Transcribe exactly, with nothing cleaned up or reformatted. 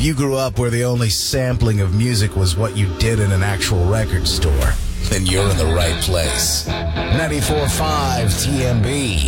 you grew up where the only sampling of music was what you did in an actual record store, then you're in the right place. ninety-four point five T M B.